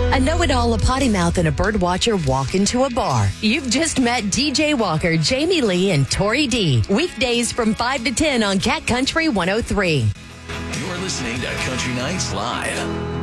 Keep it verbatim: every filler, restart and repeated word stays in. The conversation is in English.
A know-it-all, a potty mouth, and a bird watcher walk into a bar. You've just met D J Walker, Jamie Lee, and Tori D. Weekdays from five to ten on Cat Country one oh three. You're listening to Country Nights Live.